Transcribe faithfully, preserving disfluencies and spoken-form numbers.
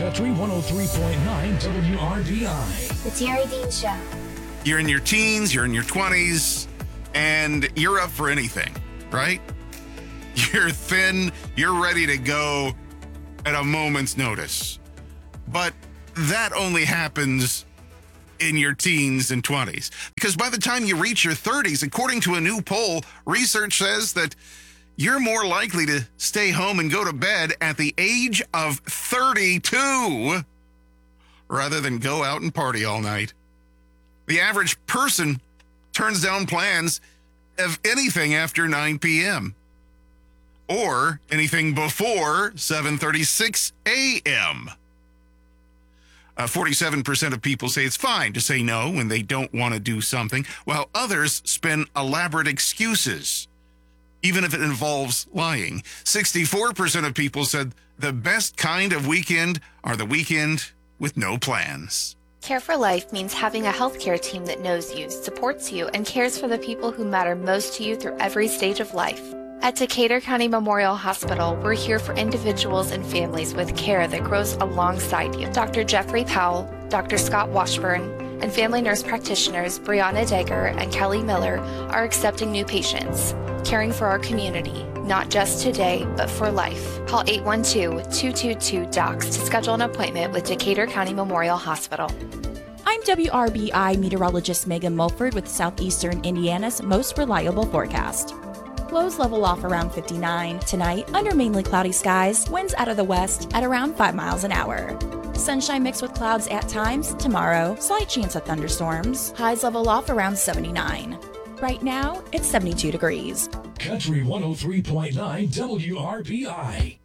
Country one oh three point nine W R B I. The Terry Dean Show. You're in your teens, you're in your twenties, and you're up for anything, right? You're thin, you're ready to go at a moment's notice. But that only happens in your teens and twenties. Because by the time you reach your thirties, according to a new poll, research says that you're more likely to stay home and go to bed at the age of thirty-two rather than go out and party all night. The average person turns down plans of anything after nine p.m. or anything before seven thirty-six a.m. Uh, forty-seven percent of people say it's fine to say no when they don't want to do something, while others spin elaborate excuses, even if it involves lying. sixty-four percent of people said the best kind of weekend are the weekend with no plans. Care for Life means having a healthcare team that knows you, supports you, and cares for the people who matter most to you through every stage of life. At Decatur County Memorial Hospital, we're here for individuals and families with care that grows alongside you. Doctor Jeffrey Powell, Doctor Scott Washburn, and family nurse practitioners Brianna Degger and Kelly Miller are accepting new patients, caring for our community, not just today, but for life. Call eight one two, two two two, D O C S to schedule an appointment with Decatur County Memorial Hospital. I'm W R B I meteorologist Megan Mulford with Southeastern Indiana's most reliable forecast. Lows level off around fifty-nine. Tonight, under mainly cloudy skies, winds out of the west at around five miles an hour. Sunshine mixed with clouds at times. Tomorrow, slight chance of thunderstorms. Highs level off around seventy-nine. Right now, it's seventy-two degrees. Country one oh three point nine W R B I.